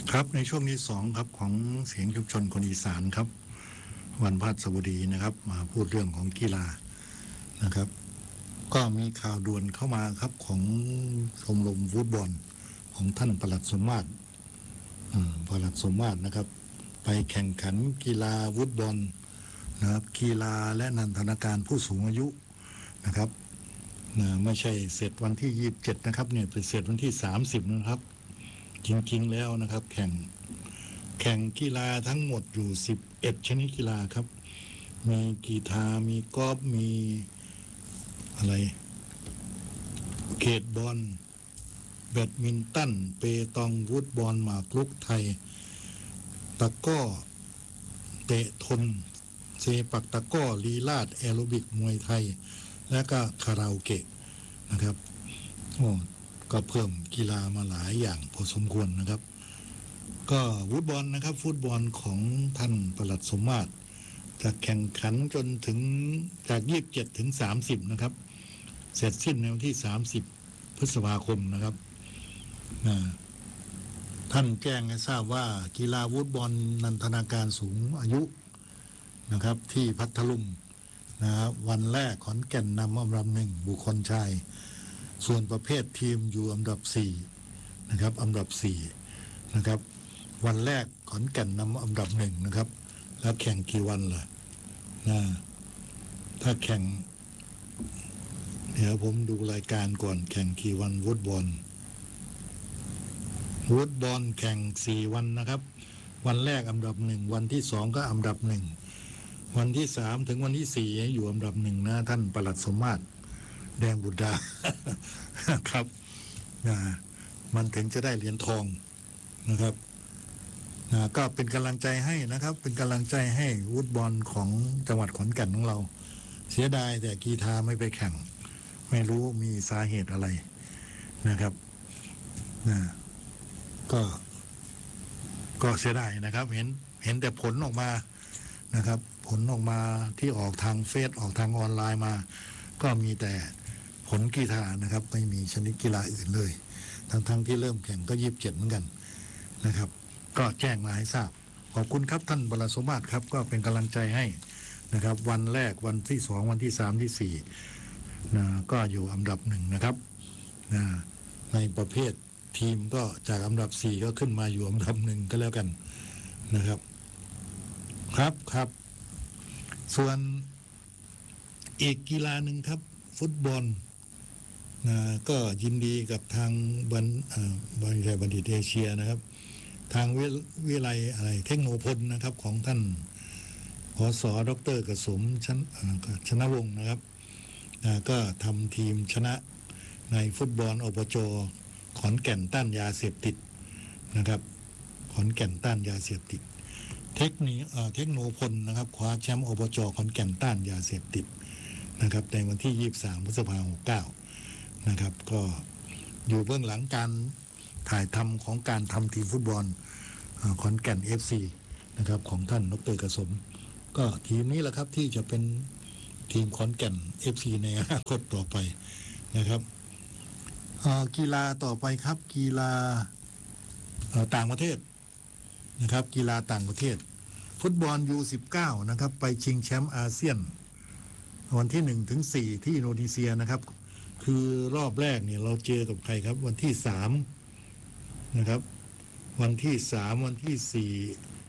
ครับในช่วงที่สองครับของเสียงชุมชนคนอีสานครับวันพฤหัสบดีนะครับมาพูดเรื่องของกีฬานะครับก็มีข่าวด่วนเข้ามาครับของชมรมฟุตบอลของท่านปลัดสมมาตรปลัดสมมาตรนะครับไปแข่งขันกีฬาฟุตบอลนะครับกีฬาและนันทนาการผู้สูงอายุนะครับไม่ใช่เสร็จวันที่27นะครับเนี่ยเป็นเสร็จวันที่30นะครับจริงๆแล้วนะครับแข่งกีฬาทั้งหมดอยู่11ชนิดกีฬาครับมีกีฬามีกอล์ฟมีอะไรเกตบอลแบดมินตันเปตองฟุตบอลหมากรุกไทยตะก้อเตะทนเซปักตะก้อลีลาดแอโรบิกมวยไทยและก็คาราโอเกะนะครับก็เพิ่มกีฬามาหลายอย่างพอสมควรนะครับก็ฟุตบอลนะครับฟุตบอลของท่านปลัดสมมาตรจะแข่งขันจนถึงจาก27ถึง30นะครับเสร็จสิ้นในวันที่30พฤษภาคมนะครับท่านแจ้งให้ทราบว่ากีฬาฟุตบอลนันทนาการสูงอายุนะครับที่พัทลุงนะครับวันแรกขอนแก่นนำอันดับ1บุคคลชายส่วนประเภททีมอยู่อันดับ4นะครับอันดับ4นะครับวันแรกขอนแก่นนำอันดับ1นะครับแล้วแข่งกี่วันล่ะถ้าแข่งเดี๋ยวผมดูรายการก่อนแข่งกี่วันฟุตบอลแข่ง4วันนะครับวันแรกอันดับ1วันที่2ก็อันดับ1วันที่3ถึงวันที่4อยู่อันดับ1นะท่านปลัดสมมาตรแดงบุตรดา ครับมันถึงจะได้เหรียญทองนะครับก็เป็นกำลังใจให้นะครับเป็นกำลังใจให้ฟุตบอลของจังหวัดขอนแก่นของเราเสียดายแต่กีฬาไม่ไปแข่งไม่รู้มีสาเหตุอะไรนะครับก็เสียดายนะครับเห็นแต่ผลออกมานะครับผลออกมาที่ออกทางเฟซออกทางออนไลน์มาก็มีแต่ผลกีฬานะครับไม่มีชนิดกีฬาอื่นเลยทั้งที่เริ่มแข่งก็27เหมือนกันนะครับก็แจ้งมาให้ทราบขอบคุณครับท่านปลัดสมมาตรครับก็เป็นกำลังใจให้นะครับวันแรกวันที่2วันที่3ที่4ก็อยู่อันดับ1นะครับในประเภททีมก็จากอันดับ4ก็ขึ้นมาอยู่อันดับ1ก็แล้วกันนะครับครับส่วนอีกกีฬาหนึ่งครับฟุตบอลก็ยินดีกับทางบัณฑิตเอเชียนะครับทางวิไลอะไรเทคโนพลนะครับของท่านผส.ดร.กสมชนะวงศ์นะครับก็ทำทีมชนะในฟุตบอลอบจ.ขอนแก่นต้านยาเสพติดนะครับขอนแก่นต้านยาเสพติดเทคโนพลนะครับคว้าแชมป์อบจ.ขอนแก่นต้านยาเสพติดนะครับในวันที่23พฤษภาคม69นะครับก็อยู่เบื้องหลังการถ่ายทำของการทำทีมฟุตบอลขอนแก่น FC นะครับของท่านดร.กสมก็ทีมนี้แหละครับที่จะเป็นทีมขอนแก่น FC ในอนาคตต่อไปนะครับกีฬาต่อไปครับกีฬาต่างประเทศนะครับกีฬาต่างประเทศฟุตบอล U19 นะครับไปชิงแชมป์อาเซียนวันที่1ถึง4ที่อินโดนีเซียนะครับคือรอบแรกเนี่ยเราเจอกับใครครับวันที่3นะครับวันที่3วันที่